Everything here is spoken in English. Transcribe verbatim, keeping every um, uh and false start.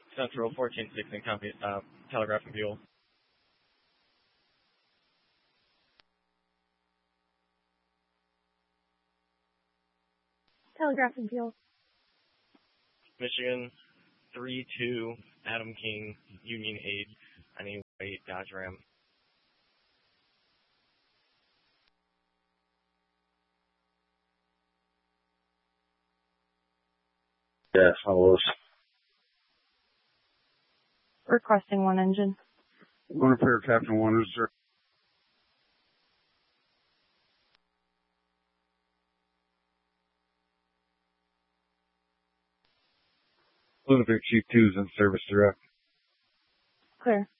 Central fourteen six in copy, uh, Telegraph and Buell. Telegraph and Buell. Michigan three two, Adam King, Union eight, I need eight, Dodge Ram. Yeah, follows. Requesting one engine. One repair, Captain One, sir. Lunatic Chief two is in service direct. Clear.